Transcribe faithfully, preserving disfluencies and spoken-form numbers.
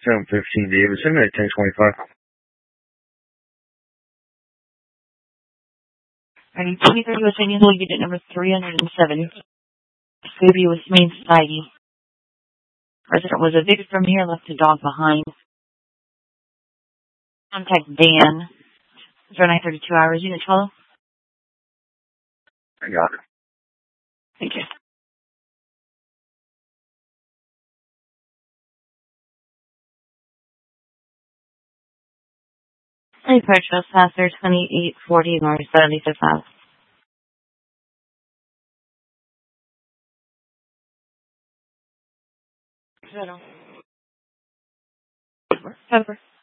seven fifteen Davidson at ten twenty-five. Ready, twenty-three U S A Diesel, unit number three hundred seven. Baby was Main Society. Resident was evicted from here, left a dog behind. Contact Dan. zero nine thirty-two hours, unit follow. I got it. Thank you. Hey, Trespasser, twenty-eight forty North seventy-fifth Ave. Zero. Over.